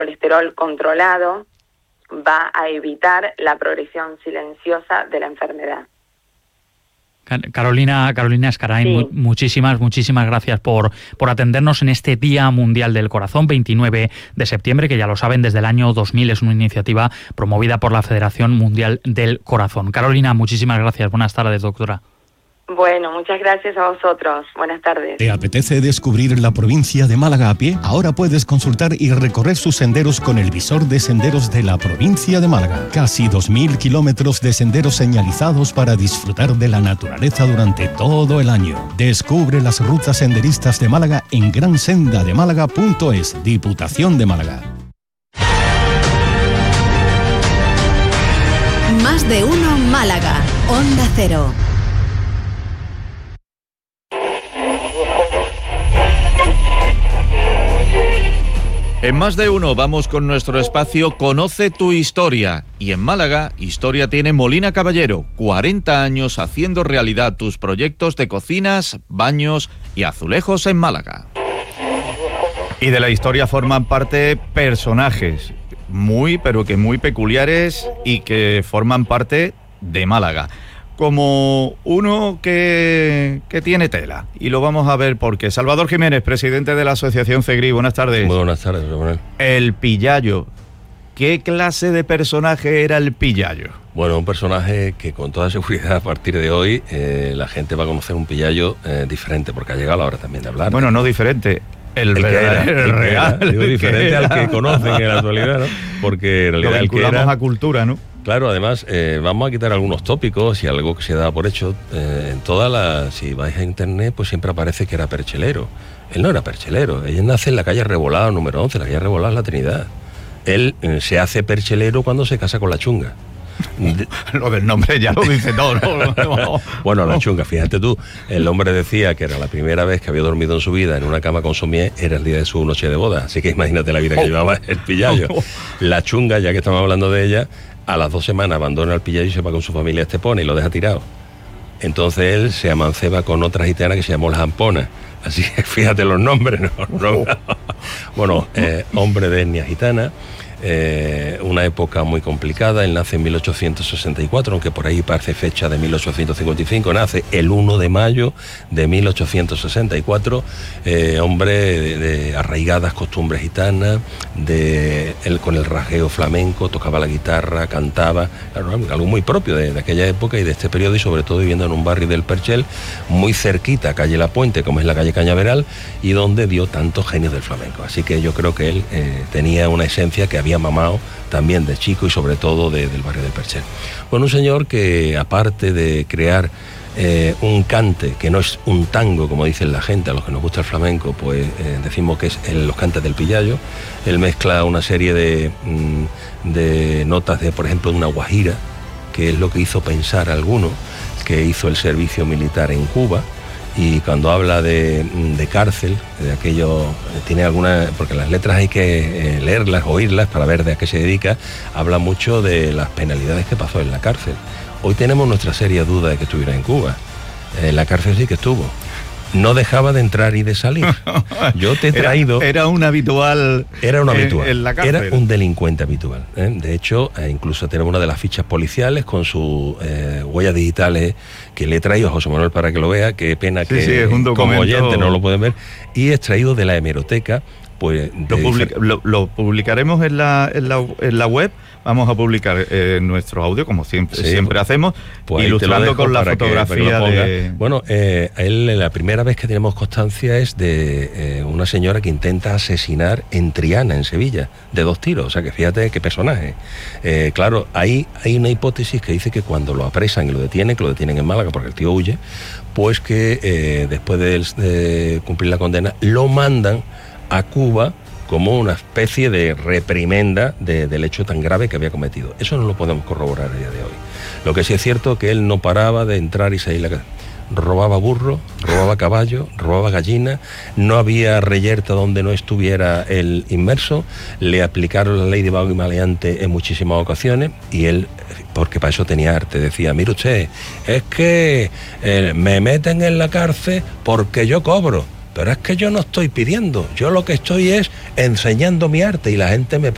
colesterol controlado va a evitar la progresión silenciosa de la enfermedad. Carolina Ezcarain, Sí. muchísimas gracias por atendernos en este Día Mundial del Corazón, 29 de septiembre, que ya lo saben, desde el año 2000 es una iniciativa promovida por la Federación Mundial del Corazón. Carolina, muchísimas gracias. Buenas tardes, doctora. Bueno, muchas gracias a vosotros. Buenas tardes. ¿Te apetece descubrir la provincia de Málaga a pie? Ahora puedes consultar y recorrer sus senderos con el visor de senderos de la provincia de Málaga. Casi 2.000 kilómetros de senderos señalizados para disfrutar de la naturaleza durante todo el año. Descubre las rutas senderistas de Málaga en gransendademálaga.es, Diputación de Málaga. Más de uno Málaga, Onda Cero. En Más de Uno vamos con nuestro espacio Conoce tu Historia. Y en Málaga, Historia tiene Molina Caballero, 40 años haciendo realidad tus proyectos de cocinas, baños y azulejos en Málaga. Y de la historia forman parte personajes muy peculiares y que forman parte de Málaga. Como uno que tiene tela. Y lo vamos a ver porque Salvador Jiménez, presidente de la Asociación CEGRI, buenas tardes. Muy buenas tardes, Manuel. El Pillayo. ¿Qué clase de personaje era el Pillayo? Bueno, un personaje que con toda seguridad a partir de hoy la gente va a conocer un Pillayo diferente, porque ha llegado la hora también de hablar. Bueno, no diferente. El real. Digo, diferente al que conocen en la actualidad, ¿no? Porque en realidad lo vinculamos el que era, a cultura, ¿no? Claro, además vamos a quitar algunos tópicos y algo que se da por hecho. Si vais a internet, pues siempre aparece que era perchelero. Él no era perchelero, él nace en la calle Rebolado, número 11, la calle Rebolado es la Trinidad. Él se hace perchelero cuando se casa con la chunga. Lo del nombre ya lo dice todo, ¿no? Bueno, la chunga, fíjate tú, el hombre decía que era la primera vez que había dormido en su vida en una cama con somier, era el día de su noche de boda, así que imagínate la vida que llevaba el Pillayo. La chunga, ya que estamos hablando de ella, a las 2 semanas abandona al Pillayo y se va con su familia a Estepona y lo deja tirado. Entonces él se amanceba con otra gitana que se llamó Las Amponas. Así que fíjate los nombres, ¿no? Bueno, hombre de etnia gitana, una época muy complicada. Él nace en 1864, aunque por ahí parece fecha de 1855, nace el 1 de mayo de 1864, hombre de arraigadas costumbres gitanas, él con el rasgueo flamenco, tocaba la guitarra, cantaba, claro, algo muy propio de aquella época y de este periodo, y sobre todo viviendo en un barrio del Perchel, muy cerquita a calle La Puente, como es la calle Cañaveral, y donde dio tantos genios del flamenco. Así que yo creo que él tenía una esencia que había mamado también de chico y sobre todo del barrio del Perchel. Bueno, un señor que aparte de crear un cante, que no es un tango como dicen la gente, a los que nos gusta el flamenco, pues decimos que es los cantes del Pillayo. Él mezcla una serie de notas de, por ejemplo, una guajira, que es lo que hizo pensar a algunos, que hizo el servicio militar en Cuba. Y cuando habla de cárcel, de aquello, tiene alguna, porque las letras hay que leerlas, oírlas para ver de a qué se dedica, habla mucho de las penalidades que pasó en la cárcel. Hoy tenemos nuestra seria duda de que estuviera en Cuba. En la cárcel sí que estuvo. No dejaba de entrar y de salir. Yo te he traído... Era un habitual. Era un habitual. En la cárcel. Era un delincuente habitual. De hecho, incluso tenemos una de las fichas policiales con sus huellas digitales que le he traído a José Manuel para que lo vea. Qué pena que es un documento... como oyente no lo pueden ver. Y extraído de la hemeroteca. Pues, lo publicaremos en la web. Vamos a publicar nuestro audio, como siempre hacemos, pues ilustrando con la fotografía de... Bueno, él, la primera vez que tenemos constancia es de una señora que intenta asesinar en Triana, en Sevilla, de 2 tiros. O sea, que fíjate qué personaje. Claro, hay una hipótesis que dice que cuando lo apresan y lo detienen, que lo detienen en Málaga porque el tío huye, pues que después de cumplir la condena, lo mandan a Cuba como una especie de reprimenda del hecho tan grave que había cometido. Eso no lo podemos corroborar a día de hoy. Lo que sí es cierto que él no paraba de entrar y salir. Robaba burro, robaba caballo, robaba gallina, no había reyerta donde no estuviera él inmerso, le aplicaron la ley de vago y maleante en muchísimas ocasiones y él, porque para eso tenía arte, decía, mire usted, es que me meten en la cárcel porque yo cobro. Pero es que yo no estoy pidiendo, yo lo que estoy es enseñando mi arte y la gente me